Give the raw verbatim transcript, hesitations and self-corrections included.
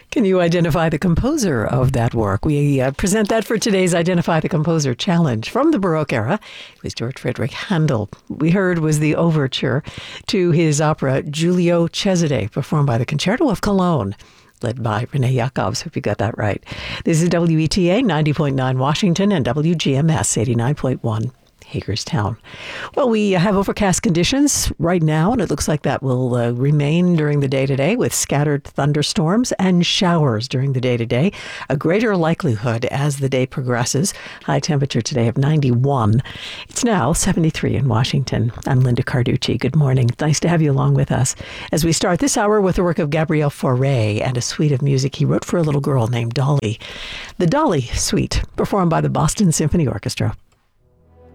Can you identify the composer of that work? We uh, present that for today's Identify the Composer Challenge. From the Baroque era, it was George Frederick Handel. We heard was the overture to his opera Giulio Cesare, performed by the Concerto of Cologne, led by Renee Jacobs. Hope you got that right. This is W E T A ninety point nine Washington and W G M S eighty-nine point one. Hagerstown. Well, we have overcast conditions right now, and it looks like that will uh, remain during the day today with scattered thunderstorms and showers during the day today. A greater likelihood as the day progresses. High temperature today of ninety-one. It's now seventy-three in Washington. I'm Linda Carducci. Good morning. Nice to have you along with us as we start this hour with the work of Gabriel Fauré and a suite of music he wrote for a little girl named Dolly. The Dolly Suite, performed by the Boston Symphony Orchestra.